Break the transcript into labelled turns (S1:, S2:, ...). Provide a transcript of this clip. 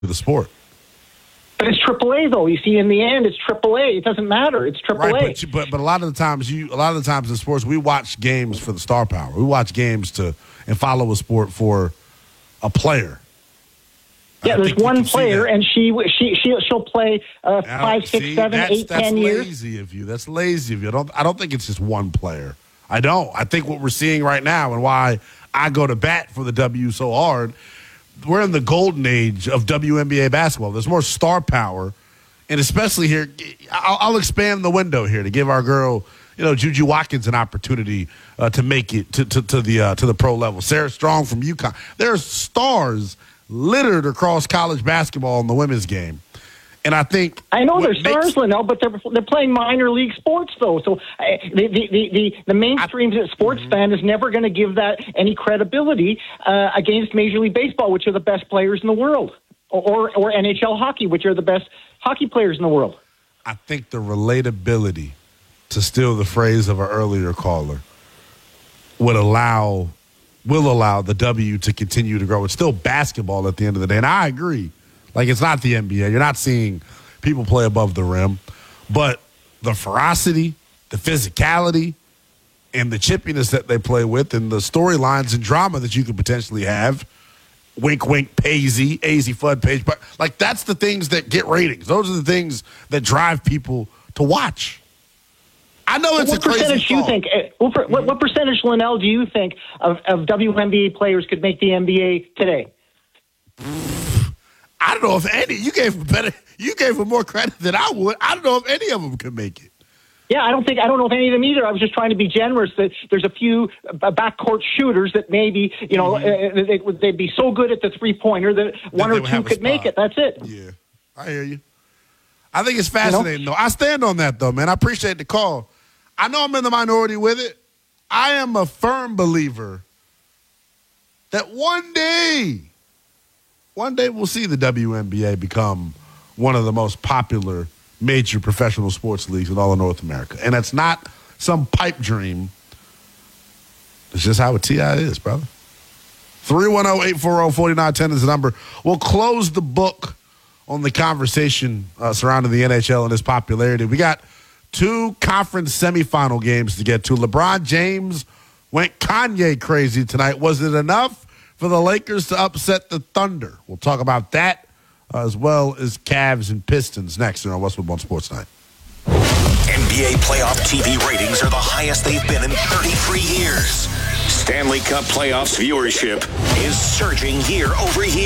S1: the sport.
S2: But it's AAA though. You see, in the end, it's AAA. It doesn't matter. It's AAA.
S1: Right, but a lot of the times, in sports, we watch games for the star power. We watch games and follow a sport for a player.
S2: Yeah, there's one player, and she'll play 5, 6, 7, 8, 10 years.
S1: That's lazy of you. That's lazy of you. I don't think it's just one player. I don't. I think what we're seeing right now, and why I go to bat for the W so hard, we're in the golden age of WNBA basketball. There's more star power, and especially here, I'll expand the window here to give our girl, Juju Watkins, an opportunity to make it to the pro level. Sarah Strong from UConn. There's stars littered across college basketball in the women's game. And I know
S2: they're stars, Linnell, but they're playing minor league sports though. So the mainstream sports fan is never going to give that any credibility against Major League Baseball, which are the best players in the world, or NHL hockey, which are the best hockey players in the world.
S1: I think the relatability, to steal the phrase of an earlier caller, will allow the W to continue to grow. It's still basketball at the end of the day, and I agree. Like, it's not the NBA. You're not seeing people play above the rim. But the ferocity, the physicality, and the chippiness that they play with, and the storylines and drama that you could potentially have, wink, wink, Paisley, AZ Fudd Page, but, like, that's the things that get ratings. Those are the things that drive people to watch. I know it's a crazy thought.
S2: What percentage, Linnell, do you think of WNBA players could make the NBA today?
S1: I don't know if any. You gave them more credit than I would. I don't know if any of them could make it.
S2: Yeah, I don't know if any of them either. I was just trying to be generous. That there's a few backcourt shooters that maybe they'd be so good at the 3-pointer that one or two could make it. That's it.
S1: Yeah, I hear you. I think it's fascinating though. I stand on that though, man. I appreciate the call. I know I'm in the minority with it. I am a firm believer that one day we'll see the WNBA become one of the most popular major professional sports leagues in all of North America. And that's not some pipe dream. It's just how a TI is, brother. 310-840-4910 is the number. We'll close the book on the conversation surrounding the NHL and its popularity. We got 2 conference semifinal games to get to. LeBron James went Kanye crazy tonight. Was it enough for the Lakers to upset the Thunder? We'll talk about that as well as Cavs and Pistons next here on Westwood One Sports Night.
S3: NBA playoff TV ratings are the highest they've been in 33 years. Stanley Cup playoffs viewership is surging year over year.